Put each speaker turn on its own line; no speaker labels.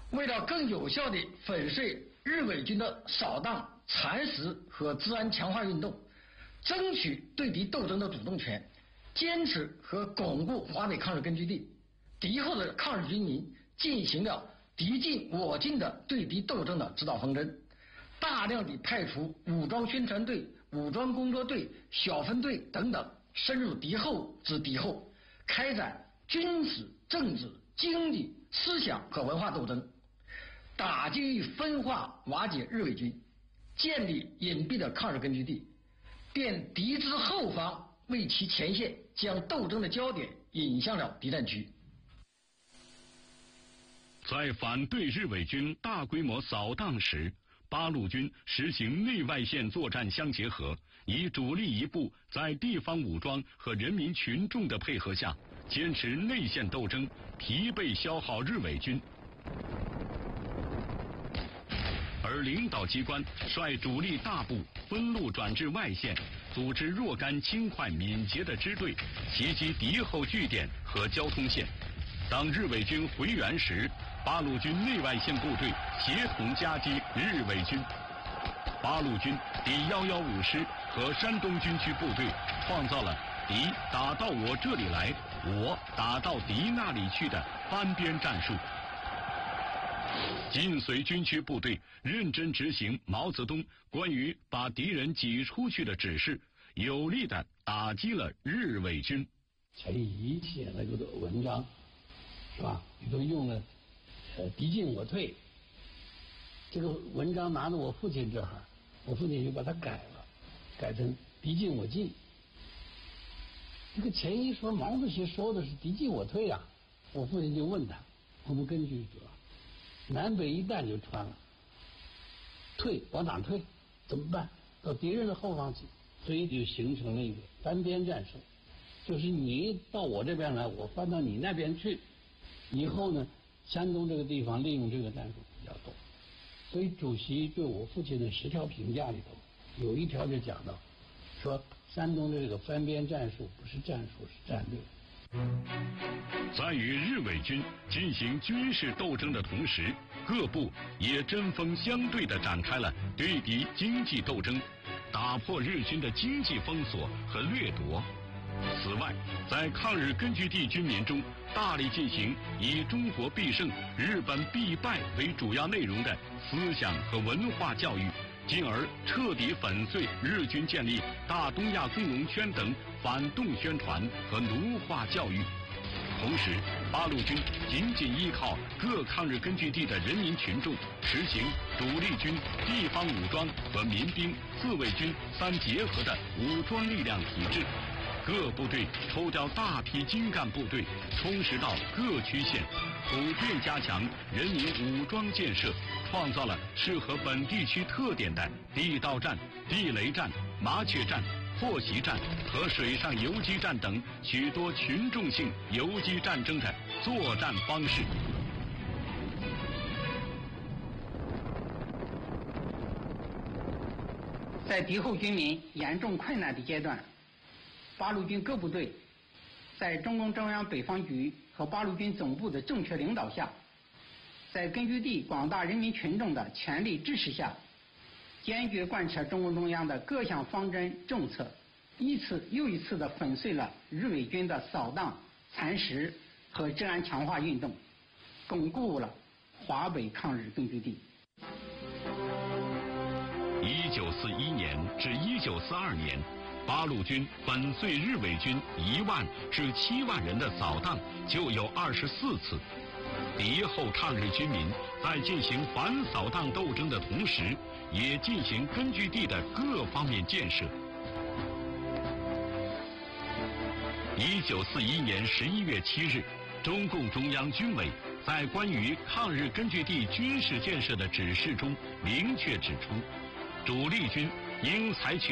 为了更有效地粉碎日伪军的扫荡、蚕食和治安强化运动，争取对敌斗争的主动权，坚持和巩固华北抗日根据地，敌后的抗日军民进行了敌进我进的对敌斗争的指导方针，大量地派出武装宣传队、武装工作队、小分队等等深入敌后之敌后，开展军事、政治、经济、思想和文化斗争，打击分化瓦解日伪军，建立隐蔽的抗日根据地，便敌之后方为其前线，将斗争的焦点引向了敌占区。
在反对日伪军大规模扫荡时，八路军实行内外线作战相结合，以主力一部在地方武装和人民群众的配合下，坚持内线斗争，疲惫消耗日伪军。而领导机关率主力大部分路转至外线，组织若干轻快敏捷的支队，袭击敌后据点和交通线。当日伪军回援时，八路军内外线部队协同夹击日伪军。八路军第115师和山东军区部队创造了敌打到我这里来，我打到敌那里去的翻边战术。紧随军区部队认真执行毛泽东关于把敌人挤出去的指示，有力地打击了日伪军。
陈仪写了个文章，是吧？里头用了敌进我退，这个文章拿到我父亲这儿，我父亲就把它改了，改成敌进我进。这个钱一说毛主席说的是敌进我退啊，我父亲就问他，我们根据者南北一旦就穿了，退往哪退？怎么办？到敌人的后方去，所以就形成了一个翻边战术，就是你到我这边来，我翻到你那边去。以后呢，山东这个地方利用这个战术比较多，所以主席对我父亲的10条评价里头，有一条就讲到，说山东的这个翻边战术不是战术，是战略。
在与日伪军进行军事斗争的同时，各部也针锋相对地展开了对敌经济斗争，打破日军的经济封锁和掠夺。此外，在抗日根据地军民中，大力进行以中国必胜、日本必败为主要内容的思想和文化教育，进而彻底粉碎日军建立大东亚工农圈等反动宣传和奴化教育。同时，八路军紧紧依靠各抗日根据地的人民群众，实行主力军、地方武装和民兵、自卫军3结合的武装力量体制。各部队抽调大批精干部队，充实到各区县，普遍加强人民武装建设，创造了适合本地区特点的地道战、地雷战、麻雀战、破袭战和水上游击战等许多群众性游击战争的作战方式。
在敌后军民严重困难的阶段，八路军各部队在中共中央北方局和八路军总部的正确领导下，在根据地广大人民群众的全力支持下，坚决贯彻中共中央的各项方针政策，一次又一次地粉碎了日伪军的扫荡、蚕食和治安强化运动，巩固了华北抗日根据地。
1941年至1942年，八路军粉碎日伪军1万至7万人的扫荡就有24次。敌后抗日军民在进行反扫荡斗争的同时，也进行根据地的各方面建设。1941年11月7日，中共中央军委在关于抗日根据地军事建设的指示中明确指出，主力军应采取